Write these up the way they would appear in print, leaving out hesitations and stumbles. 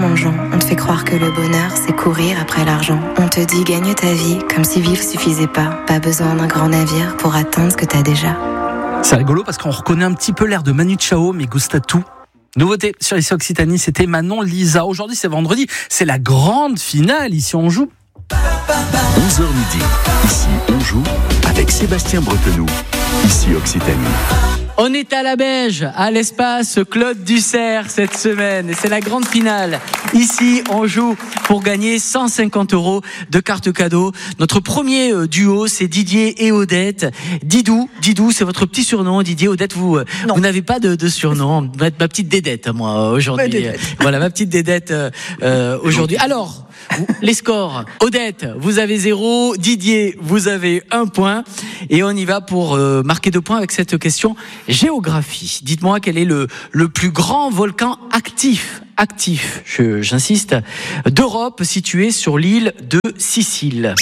Mangeons, on te fait croire que le bonheur, c'est courir après l'argent. On te dit gagne ta vie, comme si vivre suffisait pas. Pas besoin d'un grand navire pour atteindre ce que t'as déjà. C'est rigolo parce qu'on reconnaît un petit peu l'air de Manu Chao, mais gusta tout. Nouveauté sur ici Occitanie, c'était Manon Lisa. Aujourd'hui, c'est vendredi, c'est la grande finale. Ici, on joue. 11h midi. Ici, on joue avec Sébastien Bretenoux. Ici, Occitanie. On est à la Beige, à l'espace Claude Dussert cette semaine. Et c'est la grande finale. Ici, on joue pour gagner 150 € de cartes cadeaux. Notre premier duo, c'est Didier et Odette. Didou, c'est votre petit surnom. Didier, Odette, vous n'avez pas de surnom. Vous êtes ma petite Dédette, moi, aujourd'hui. Voilà, ma petite Dédette aujourd'hui. Alors, les scores. Odette, vous avez 0. Didier, vous avez 1 point. Et on y va pour marquer 2 points avec cette question géographie. Dites-moi quel est le plus grand volcan actif, j'insiste, d'Europe, situé sur l'île de Sicile.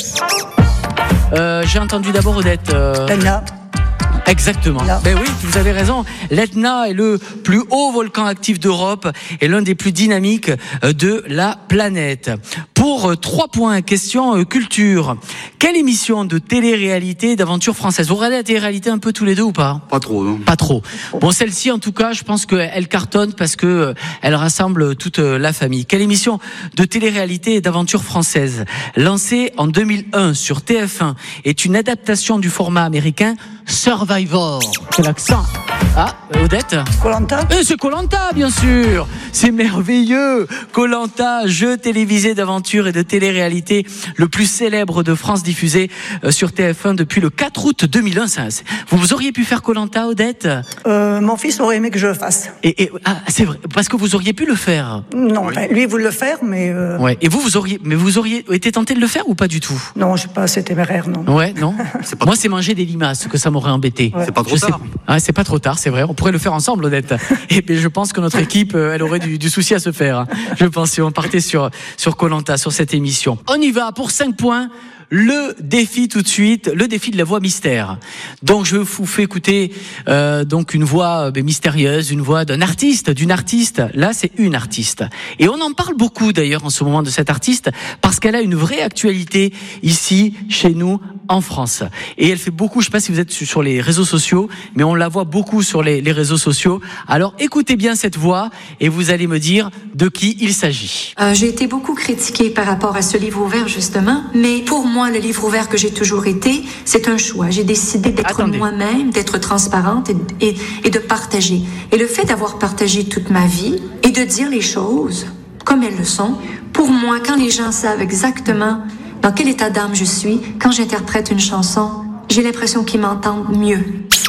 J'ai entendu d'abord Odette. L'Etna. Exactement. Ben oui, vous avez raison. L'Etna est le plus haut volcan actif d'Europe et l'un des plus dynamiques de la planète. Pour 3 points, question culture. Quelle émission de télé-réalité d'aventure française? Vous regardez la télé-réalité un peu tous les deux ou pas? Pas trop, non. Pas trop. Bon, celle-ci, en tout cas, je pense qu'elle cartonne parce que elle rassemble toute la famille. Quelle émission de télé-réalité d'aventure française, lancée en 2001 sur TF1, est une adaptation du format américain Survivor? Quel accent? Ah, Odette? Koh-Lanta. C'est Koh-Lanta, bien sûr. C'est merveilleux. Koh-Lanta, jeu télévisé d'aventure et de télé-réalité le plus célèbre de France, diffusé sur TF1 depuis le 4 août 2001. Vous auriez pu faire Koh-Lanta, Odette? Mon fils aurait aimé que je le fasse. C'est vrai, parce que vous auriez pu le faire. Non, oui. Lui, il voulait le faire, mais... Ouais. Et vous auriez été tenté de le faire ou pas du tout? Non, je ne suis pas assez téméraire, non. Ouais, non. Moi, c'est manger des limaces que ça m'aurait embêté. Ouais. C'est pas trop tard. C'est pas trop tard, c'est vrai. On pourrait le faire ensemble, Odette. Et puis, je pense que notre équipe, elle aurait du souci à se faire. Je pense si on partait sur Koh-Lanta, sur cette émission. On y va pour 5 points. Le défi tout de suite, le défi de la voix mystère. Donc je vous fais écouter donc une voix mystérieuse, une voix d'une artiste. Là, c'est une artiste. Et on en parle beaucoup d'ailleurs en ce moment de cette artiste parce qu'elle a une vraie actualité ici, chez nous, en France. Et elle fait beaucoup, je sais pas si vous êtes sur les réseaux sociaux, mais on la voit beaucoup sur les réseaux sociaux. Alors écoutez bien cette voix et vous allez me dire de qui il s'agit. J'ai été beaucoup critiquée par rapport à ce livre ouvert justement, mais pour moi, le livre ouvert que j'ai toujours été, c'est un choix. J'ai décidé d'être moi-même, d'être transparente et de partager. Et le fait d'avoir partagé toute ma vie et de dire les choses comme elles le sont, pour moi, quand les gens savent exactement dans quel état d'âme je suis, quand j'interprète une chanson, j'ai l'impression qu'ils m'entendent mieux.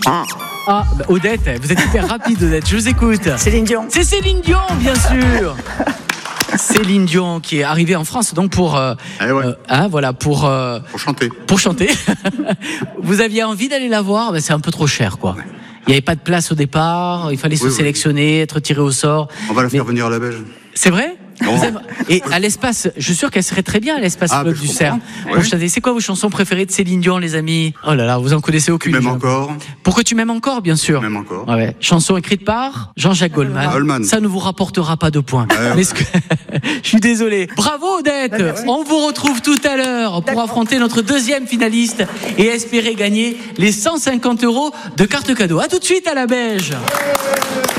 Odette, vous êtes hyper rapide, Odette, je vous écoute. Céline Dion. C'est Céline Dion, bien sûr. Céline Dion qui est arrivée en France donc pour chanter. Pour chanter. Vous aviez envie d'aller la voir, mais c'est un peu trop cher quoi. Il n'y avait pas de place au départ, il fallait se sélectionner, être tiré au sort. On va la faire venir à la Beige. C'est vrai? Et à l'espace, je suis sûr qu'elle serait très bien à l'espace Claude Dussert. C'est quoi vos chansons préférées de Céline Dion, les amis? Oh là là, vous en connaissez aucune. Tu m'aimes encore. Pourquoi tu m'aimes encore, bien sûr. Même encore. Ouais. Chanson écrite par Jean-Jacques Goldman. Ça ne vous rapportera pas de points. Mais je suis désolé. Bravo Odette. On vous retrouve tout à l'heure pour affronter notre deuxième finaliste et espérer gagner les 150 € de cartes cadeaux. À tout de suite à la Beige.